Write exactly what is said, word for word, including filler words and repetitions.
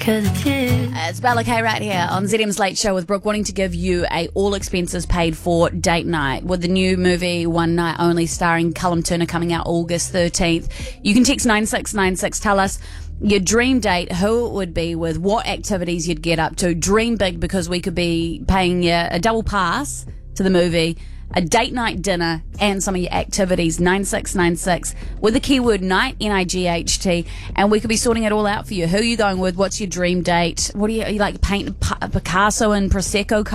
'Cause it's you. Uh, It's Bella K right here on Z M's Late Show with Brooke, wanting to give you a all expenses paid for date night with the new movie One Night Only starring Callum Turner coming out August thirteenth. You can text nine six nine six. Tell us your dream date, who it would be with, what activities you'd get up to. Dream big, because we could be paying you a double pass to the movie, a date night dinner, and some of your activities. Nine six nine six with the keyword night, N I G H T, and we could be sorting it all out for you. Who are you going with? What's your dream date? What do you, you like, paint Picasso and Prosecco